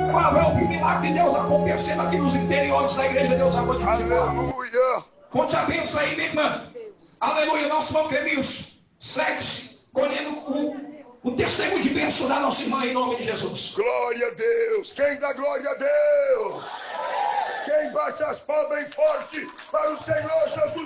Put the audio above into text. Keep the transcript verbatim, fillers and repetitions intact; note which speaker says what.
Speaker 1: Palavra, é o milagre de Deus acontecendo aqui nos interiores da igreja. Deus abençoe.
Speaker 2: Aleluia.
Speaker 1: Conte a bênção aí, minha irmã. Aleluia. Nosso irmão Clemilson segue colhendo um, um testemunho de bênção da nossa irmã em nome de Jesus.
Speaker 2: Glória a Deus. Quem dá glória a Deus? Quem bate as palmas bem forte para o Senhor Jesus